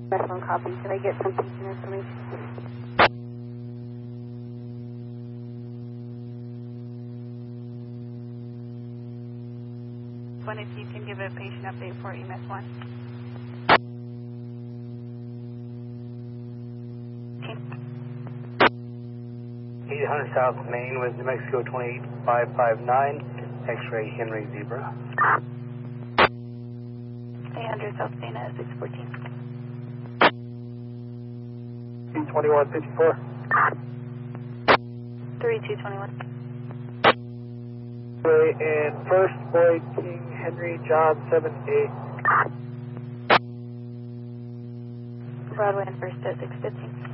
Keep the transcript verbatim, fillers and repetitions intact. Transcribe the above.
That's one copy. Can I get some patient information? One, if you can give a patient update for E M S one. eight hundred South Main with New Mexico twenty-eight five five nine, X-ray Henry Zebra. eight hundred South Main at six fourteen. two twenty-one fifty-four. thirty-two twenty-one. And First Boyd King Henry John seven eight. Broadway and First at six fifteen.